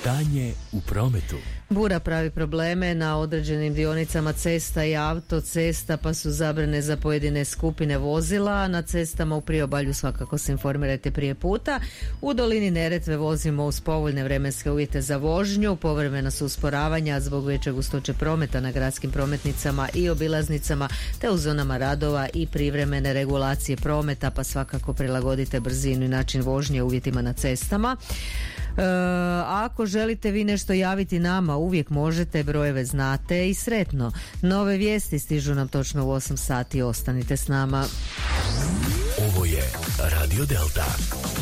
Stanje u prometu. Bura pravi probleme na određenim dionicama cesta i autocesta, pa su zabrane za pojedine skupine vozila. Na cestama u priobalju svakako se informirajte prije puta. U dolini Neretve vozimo uz povoljne vremenske uvjete za vožnju. Povremena su usporavanja zbog veće gustoće prometa na gradskim prometnicama i obilaznicama, te u zonama radova i privremene regulacije prometa, pa svakako prilagodite brzinu i način vožnje uvjetima na cestama. Ako želite vi nešto javiti nama, uvijek možete, brojeve znate i sretno. Nove vijesti stižu nam točno u 8 sati, ostanite s nama. Ovo je Radio Delta.